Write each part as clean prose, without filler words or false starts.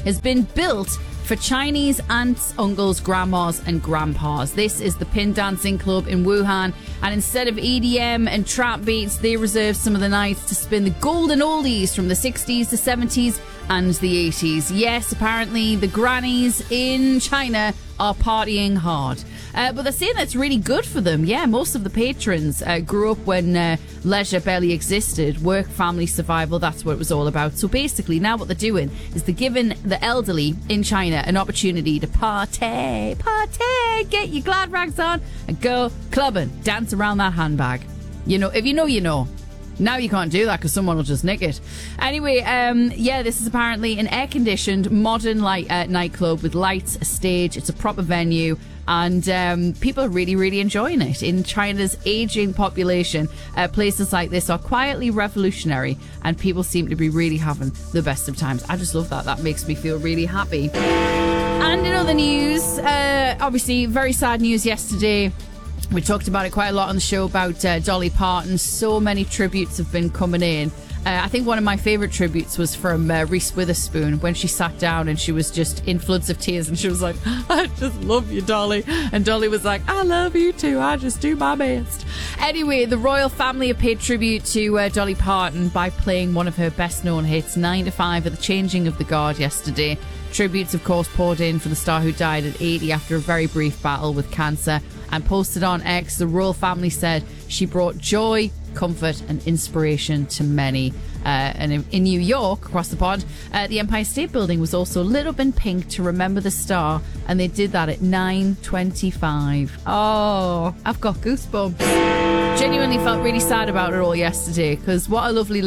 has been built for Chinese aunts, uncles, grandmas and grandpas. This is the Pin Dancing Club in Wuhan, and instead of EDM and trap beats, they reserve some of the nights to spin the golden oldies from the 60s, the 70s and the 80s. Yes, apparently the grannies in China are partying hard. But they're saying that's really good for them. Yeah, most of the patrons grew up when leisure barely existed. Work, family, survival, that's what it was all about. So basically, now what they're doing is they're giving the elderly in China an opportunity to party, get your glad rags on and go clubbing, dance around that handbag. You know, if you know, you know. Now you can't do that because someone will just nick it. Anyway, this is apparently an air-conditioned, modern nightclub with lights, a stage. It's a proper venue, and people are really, really enjoying it. In China's aging population, places like this are quietly revolutionary, and people seem to be really having the best of times. I just love that. That makes me feel really happy. And in other news, obviously, very sad news yesterday. We talked about it quite a lot on the show about Dolly Parton. So many tributes have been coming in. I think one of my favourite tributes was from Reese Witherspoon when she sat down and she was just in floods of tears and she was like, I just love you, Dolly. And Dolly was like, I love you too. I just do my best. Anyway, the royal family have paid tribute to Dolly Parton by playing one of her best known hits, 9 to 5 at the Changing of the Guard yesterday. Tributes, of course, poured in for the star who died at 80 after a very brief battle with cancer. And posted on X, the royal family said she brought joy, comfort and inspiration to many. And in New York, across the pond, the Empire State Building was also lit up in pink to remember the star, and they did that at 9:25. Oh, I've got goosebumps. Genuinely felt really sad about it all yesterday, because what a lovely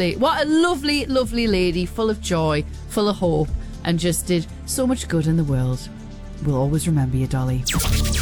lady, full of joy, full of hope, and just did so much good in the world. We'll always remember you, Dolly.